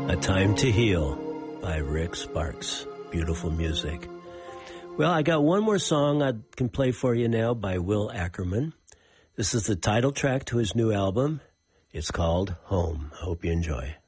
A Time to Heal by Rick Sparks. Beautiful music. Well, I got one more song I can play for you now by Will Ackerman. This is the title track to his new album. It's called Home. I hope you enjoy.